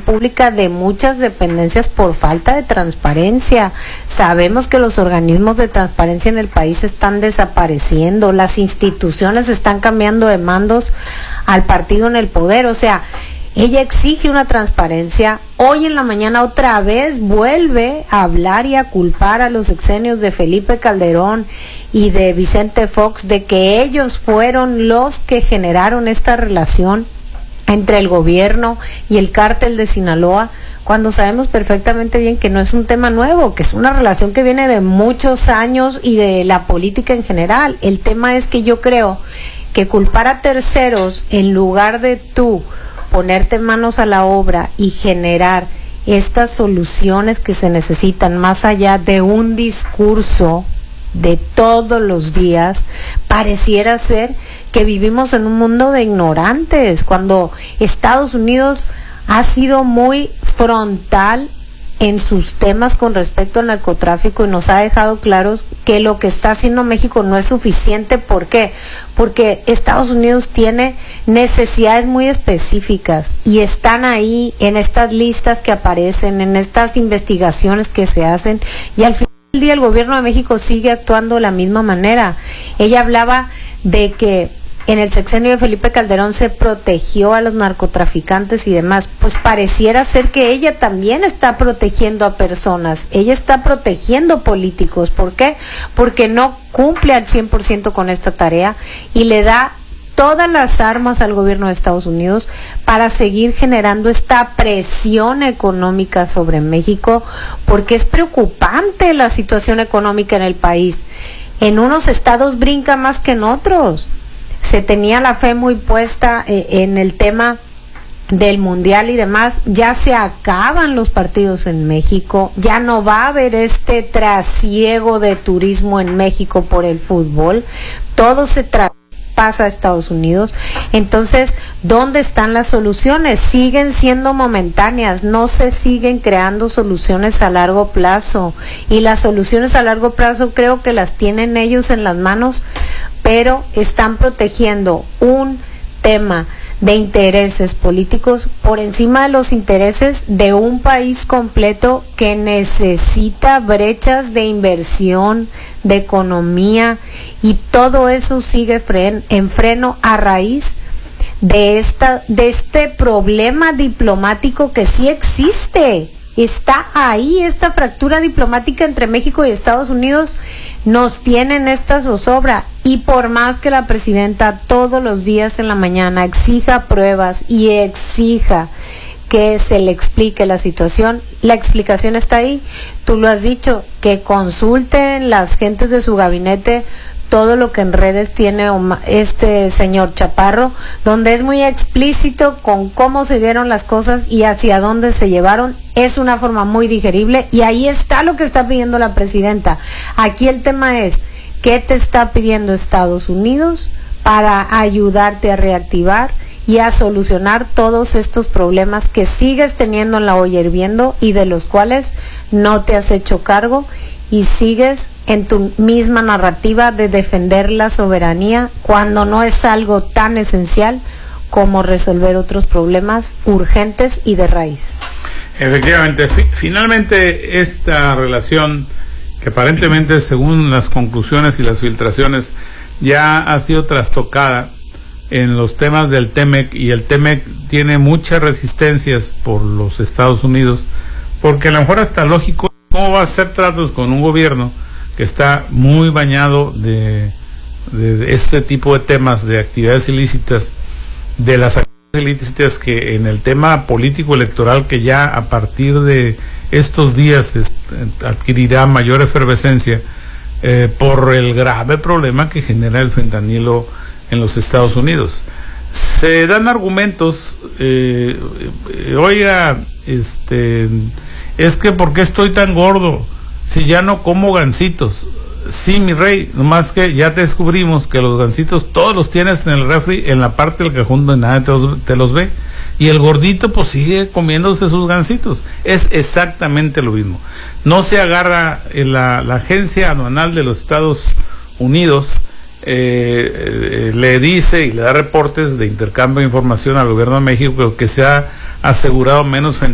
pública de muchas dependencias por falta de transparencia. Sabemos que los organismos de transparencia en el país están desapareciendo, las instituciones están cambiando de mandos al partido en el poder, o sea, ella exige una transparencia. Hoy en la mañana otra vez vuelve a hablar y a culpar a los sexenios de Felipe Calderón y de Vicente Fox de que ellos fueron los que generaron esta relación entre el gobierno y el cártel de Sinaloa, cuando sabemos perfectamente bien que no es un tema nuevo, que es una relación que viene de muchos años y de la política en general. El tema es que yo creo que culpar a terceros en lugar de tú ponerte manos a la obra y generar estas soluciones que se necesitan más allá de un discurso de todos los días, pareciera ser que vivimos en un mundo de ignorantes, cuando Estados Unidos ha sido muy frontal en sus temas con respecto al narcotráfico y nos ha dejado claros que lo que está haciendo México no es suficiente. ¿Por qué? Porque Estados Unidos tiene necesidades muy específicas y están ahí en estas listas que aparecen, en estas investigaciones que se hacen, y al final del día el gobierno de México sigue actuando de la misma manera. Ella hablaba de que en el sexenio de Felipe Calderón se protegió a los narcotraficantes y demás. Pues pareciera ser que ella también está protegiendo a personas, ella está protegiendo políticos. ¿Por qué? Porque no cumple al 100% con esta tarea y le da todas las armas al gobierno de Estados Unidos para seguir generando esta presión económica sobre México, porque es preocupante la situación económica en el país. En unos estados brinca más que en otros. Se tenía la fe muy puesta en el tema del mundial y demás. Ya se acaban los partidos en México, ya no va a haber este trasiego de turismo en México por el fútbol, todo se pasa a Estados Unidos. Entonces, ¿dónde están las soluciones? Siguen siendo momentáneas, no se siguen creando soluciones a largo plazo, y las soluciones a largo plazo creo que las tienen ellos en las manos, pero están protegiendo un tema de intereses políticos por encima de los intereses de un país completo que necesita brechas de inversión, de economía, y todo eso sigue en freno a raíz de este problema diplomático que sí existe. Está ahí esta fractura diplomática entre México y Estados Unidos, nos tienen esta zozobra, y por más que la presidenta todos los días en la mañana exija pruebas y exija que se le explique la situación, la explicación está ahí. Tú lo has dicho, que consulten las gentes de su gabinete todo lo que en redes tiene este señor Chaparro, donde es muy explícito con cómo se dieron las cosas y hacia dónde se llevaron. Es una forma muy digerible, y ahí está lo que está pidiendo la presidenta. Aquí el tema es, ¿qué te está pidiendo Estados Unidos para ayudarte a reactivar y a solucionar todos estos problemas que sigues teniendo en la olla hirviendo y de los cuales no te has hecho cargo? Y sigues en tu misma narrativa de defender la soberanía cuando no es algo tan esencial como resolver otros problemas urgentes y de raíz. Efectivamente, finalmente esta relación, que aparentemente según las conclusiones y las filtraciones ya ha sido trastocada en los temas del TEMEC, y el TEMEC tiene muchas resistencias por los Estados Unidos, porque a lo mejor hasta lógico, ¿cómo va a hacer tratos con un gobierno que está muy bañado de este tipo de temas, de actividades ilícitas, de las actividades ilícitas que en el tema político electoral, que ya a partir de estos días adquirirá mayor efervescencia por el grave problema que genera el fentanilo en los Estados Unidos? Se dan argumentos, oiga, es que ¿por qué estoy tan gordo si ya no como gansitos? Sí, mi rey, nomás que ya te descubrimos que los gansitos todos los tienes en el refri, en la parte del cajón donde nadie te los ve, y el gordito pues sigue comiéndose sus gansitos. Es exactamente lo mismo. No se agarra la agencia aduanal de los Estados Unidos, le dice y le da reportes de intercambio de información al gobierno de México que se ha asegurado menos